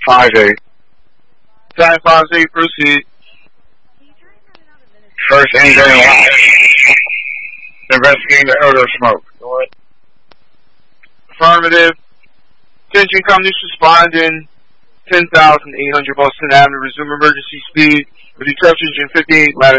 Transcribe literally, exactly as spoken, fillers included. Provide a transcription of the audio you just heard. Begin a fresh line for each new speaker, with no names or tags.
five eight.
Time five eight, proceed.
First engine light. Investigating the odor of smoke. Go ahead.
Affirmative. Attention, companies responding. ten thousand eight hundred Boston Avenue. Resume emergency speed with the truck engine fifty-eight latitude.